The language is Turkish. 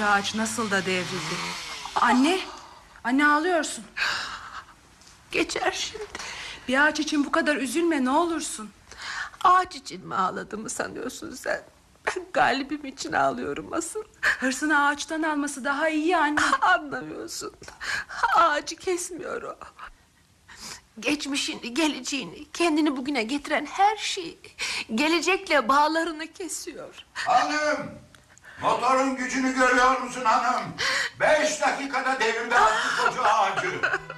ağaç nasıl da devrildi. Anne, anne ağlıyorsun. Geçer şimdi. Bir ağaç için bu kadar üzülme, ne olursun. Ağaç için mi ağladığımı sanıyorsun sen? Ben galibim için ağlıyorum asıl. Hırsını ağaçtan alması daha iyi anne. Anlamıyorsun. Ağacı kesmiyor o. Geçmişini, geleceğini, kendini bugüne getiren her şeyi, gelecekle bağlarını kesiyor. Hanım, motorun gücünü görüyor musun hanım? 5 dakikada devirde attı koca ağacı.